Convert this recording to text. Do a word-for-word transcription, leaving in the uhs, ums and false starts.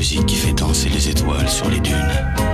musique qui fait danser les étoiles sur les dunes.